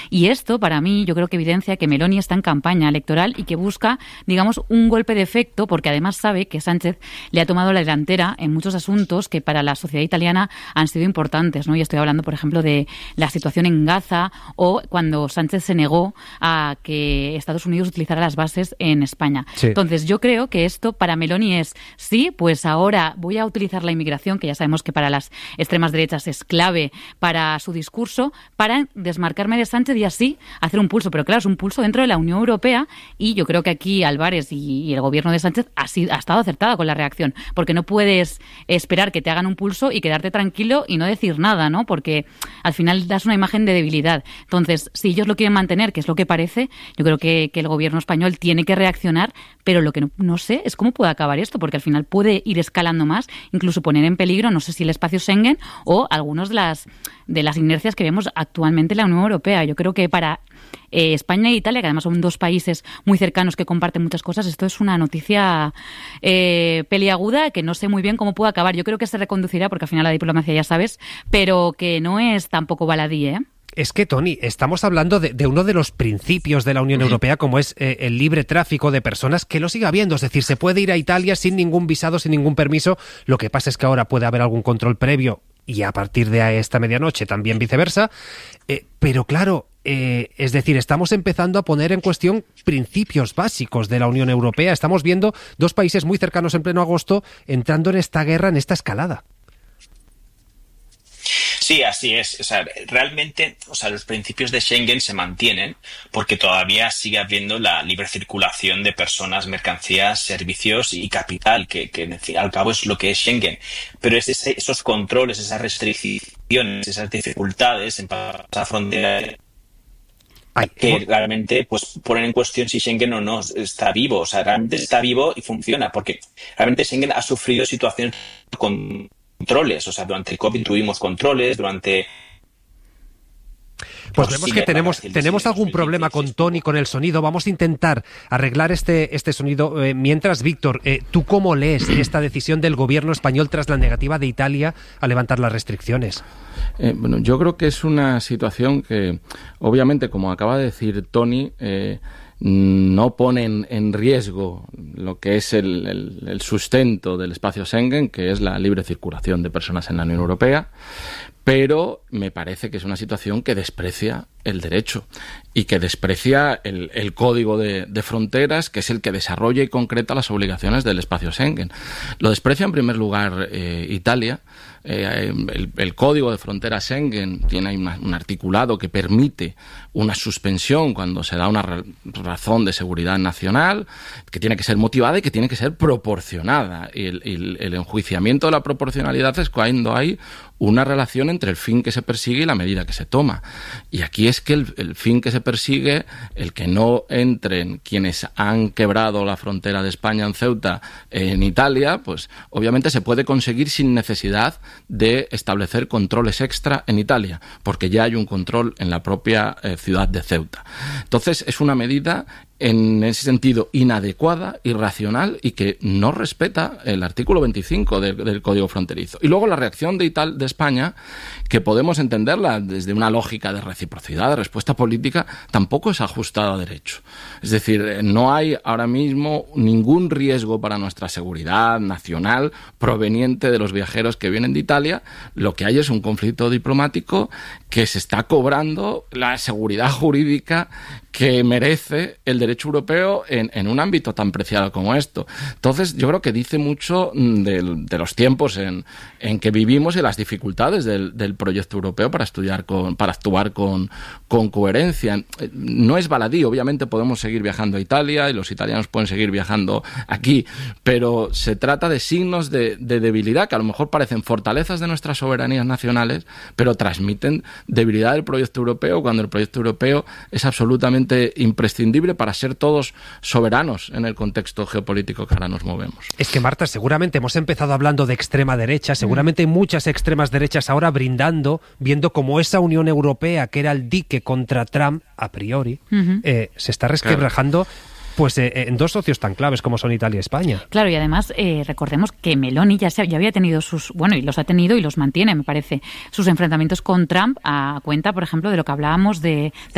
Y esto, para mí, yo creo que evidencia que Meloni está en campaña electoral y que busca, digamos, un golpe de efecto, porque además sabe que Sánchez le ha tomado la delantera en muchos asuntos que para la sociedad italiana han sido importantes, ¿no? Y estoy hablando, por ejemplo, de la situación en Gaza o cuando Sánchez se negó a que Estados Unidos utilizara las bases en España. Sí. Entonces, yo creo que esto para Meloni es, sí, pues ahora voy a utilizar la inmigración, que ya sabemos que para las extremas derechas es clave para su discurso, para desmarcarme de Sánchez y así hacer un pulso. Pero claro, es un pulso dentro de la Unión Europea y yo creo que aquí Álvarez y el gobierno de Sánchez ha estado acertada con la reacción, porque no puedes esperar que te hagan un pulso y quedarte tranquilo y no decir nada, ¿no? Porque al final das una imagen de debilidad. Entonces, si ellos lo quieren mantener, que es lo que parece, yo creo que el gobierno español tiene que reaccionar, pero lo que no sé es cómo puede acabar esto, porque al final puede ir escalando más, incluso poner en peligro, no sé si el espacio Schengen o algunos de las inercias que vemos actualmente en la Unión Europea. Yo creo que para España e Italia, que además son dos países muy cercanos que comparten muchas cosas, esto es una noticia peliaguda que no sé muy bien cómo puede acabar. Yo creo que se reconducirá, porque al final la diplomacia ya sabes, pero que no es tampoco baladí, ¿eh? Es que, Toni, estamos hablando de uno de los principios de la Unión Europea, como es el libre tráfico de personas, que lo sigue habiendo. Es decir, se puede ir a Italia sin ningún visado, sin ningún permiso. Lo que pasa es que ahora puede haber algún control previo y a partir de esta medianoche también viceversa. Pero claro, es decir, estamos empezando a poner en cuestión principios básicos de la Unión Europea. Estamos viendo dos países muy cercanos en pleno agosto entrando en esta guerra, en esta escalada. Sí, así es. O sea, realmente, los principios de Schengen se mantienen porque todavía sigue habiendo la libre circulación de personas, mercancías, servicios y capital, que al cabo es lo que es Schengen. Pero esos controles, esas restricciones, esas dificultades en pasar la frontera que realmente pues ponen en cuestión si Schengen o no está vivo. O sea, realmente está vivo y funciona, porque realmente Schengen ha sufrido situaciones con controles, o sea, durante el COVID tuvimos controles, Pues vemos que tenemos algún problema con Toni, con el sonido. Vamos a intentar arreglar este sonido. Mientras, Víctor, ¿tú cómo lees esta decisión del gobierno español tras la negativa de Italia a levantar las restricciones? Bueno, yo creo que es una situación que, obviamente, como acaba de decir Toni, no ponen en riesgo lo que es el sustento del espacio Schengen, que es la libre circulación de personas en la Unión Europea, pero me parece que es una situación que desprecia el derecho y que desprecia el código de fronteras, que es el que desarrolla y concreta las obligaciones del espacio Schengen. Lo desprecia en primer lugar Italia. El código de fronteras Schengen tiene un articulado que permite una suspensión cuando se da una razón de seguridad nacional, que tiene que ser motivada y que tiene que ser proporcionada. Y el enjuiciamiento de la proporcionalidad es cuando hay una relación entre el fin que se persigue y la medida que se toma. Y aquí es que el fin que se persigue, el que no entren quienes han quebrado la frontera de España en Ceuta en Italia, pues obviamente se puede conseguir sin necesidad de establecer controles extra en Italia, porque ya hay un control en la propia ciudad de Ceuta. Entonces es una medida en ese sentido inadecuada, irracional y que no respeta el artículo 25 del Código Fronterizo. Y luego la reacción de España, que podemos entenderla desde una lógica de reciprocidad, de respuesta política, tampoco es ajustada a derecho. Es decir, no hay ahora mismo ningún riesgo para nuestra seguridad nacional proveniente de los viajeros que vienen de Italia. Lo que hay es un conflicto diplomático que se está cobrando la seguridad jurídica que merece el derecho europeo en un ámbito tan preciado como esto. Entonces, yo creo que dice mucho de los tiempos en que vivimos y las dificultades del proyecto europeo para actuar con coherencia. No es baladí, obviamente podemos seguir viajando a Italia y los italianos pueden seguir viajando aquí, pero se trata de signos de debilidad que a lo mejor parecen fortalezas de nuestras soberanías nacionales, pero transmiten debilidad del proyecto europeo cuando el proyecto europeo es absolutamente imprescindible para ser todos soberanos en el contexto geopolítico que ahora nos movemos. Es que, Marta, seguramente hemos empezado hablando de extrema derecha, seguramente hay muchas extremas derechas ahora brindando, viendo cómo esa Unión Europea, que era el dique contra Trump, a priori, se está resquebrajando. Claro. Pues en dos socios tan claves como son Italia y España. Claro, y además recordemos que Meloni ya había tenido y los ha tenido y los mantiene, me parece, sus enfrentamientos con Trump a cuenta, por ejemplo, de lo que hablábamos de